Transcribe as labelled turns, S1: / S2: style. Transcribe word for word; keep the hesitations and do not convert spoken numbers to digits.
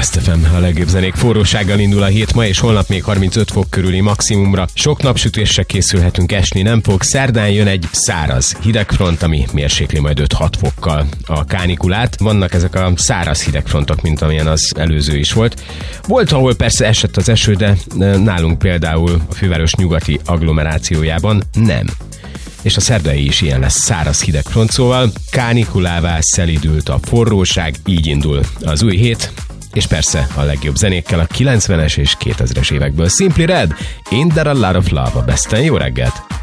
S1: Best ef em, a legjobb zenék forrósággal indul a hét ma, és holnap még harmincöt fok körüli maximumra. Sok napsütésre készülhetünk, esni nem fog. Szerdán jön egy száraz hidegfront, ami mérsékli majd öt-hat fokkal a kánikulát. Vannak ezek a száraz hidegfrontok, mint amilyen az előző is volt. Volt, ahol persze esett az eső, de nálunk például a főváros nyugati agglomerációjában nem. És a szerdai is ilyen lesz, száraz hidegfront, szóval kánikulává szelidült a forróság, így indul az új hét, és persze a legjobb zenékkel a kilencvenes és kétezres évekből. Simply Red, Ain't There a Lot of Love a Besten. Jó reggelt!